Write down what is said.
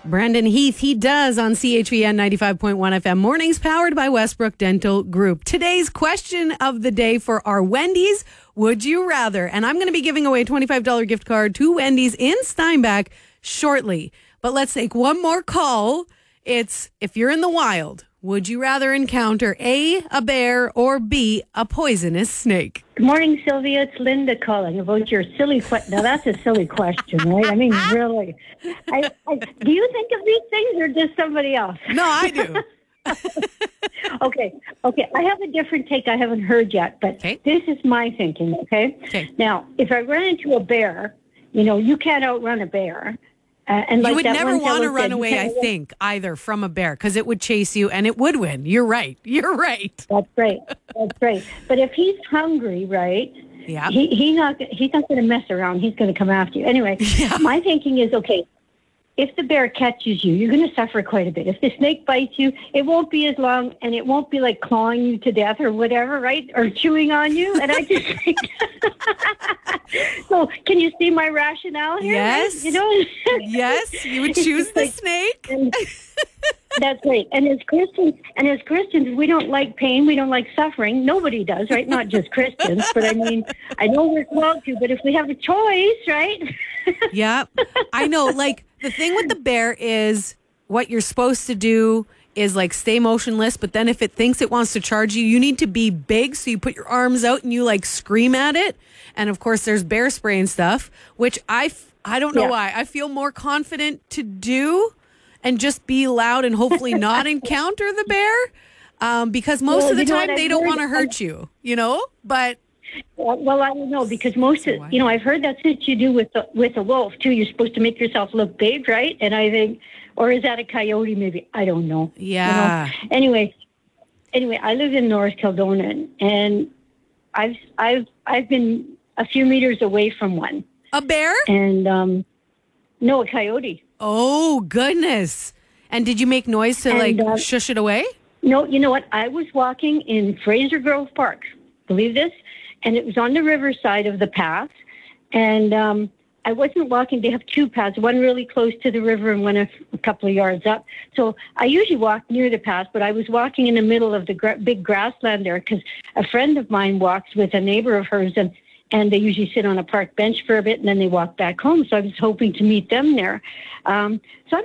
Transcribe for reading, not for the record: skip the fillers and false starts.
Brendan Heath, he does on CHVN 95.1 FM. Mornings powered by Westbrook Dental Group. Today's question of the day for our Wendy's Would You Rather? And I'm going to be giving away a $25 gift card to Wendy's in Steinbach shortly. But let's take one more call. It's, if you're in the wild, would you rather encounter A, a bear, or B, a poisonous snake? Good morning, Sylvia. It's Linda calling about your silly question. Now, that's a silly question, right? I mean, really. Do you think of these things or just somebody else? No, I do. Okay. I have a different take I haven't heard yet, but This is my thinking, okay? Now, if I run into a bear, you can't outrun a bear. And you would never want to run away, I think, either from a bear, because it would chase you and it would win. You're right. That's right. But if he's hungry, right? Yeah. He's not going to mess around. He's going to come after you. Anyway, My thinking is, okay, if the bear catches you, you're going to suffer quite a bit. If the snake bites you, it won't be as long, and it won't be like clawing you to death or whatever, right? Or chewing on you. And I just think, so can you see my rationale here? Yes. Right? Yes, you would choose the snake. That's right. And as Christians, we don't like pain. We don't like suffering. Nobody does, right? Not just Christians. But I mean, I know we're called to, but if we have a choice, right? Yeah, I know. Like, the thing with the bear is what you're supposed to do is like stay motionless. But then if it thinks it wants to charge you, you need to be big. So you put your arms out and you like scream at it. And of course, there's bear spray and stuff, which I don't know why. I feel more confident to do and just be loud and hopefully not encounter the bear because most of the time they don't want to hurt you, but... Well, I don't know, because I've heard that's what you do with a wolf, too. You're supposed to make yourself look big, right? And I think, or is that a coyote maybe? I don't know. Yeah. Anyway, I live in North Kildonan, and I've been a few meters away from one. A bear? And, no, a coyote. Oh, goodness. And did you make noise to, shush it away? No, you know what? I was walking in Fraser Grove Park. Believe this? And it was on the riverside of the path. And I wasn't walking. They have two paths, one really close to the river and one a couple of yards up. So I usually walk near the path, but I was walking in the middle of the big grassland there because a friend of mine walks with a neighbor of hers, and they usually sit on a park bench for a bit, and then they walk back home. So I was hoping to meet them there. So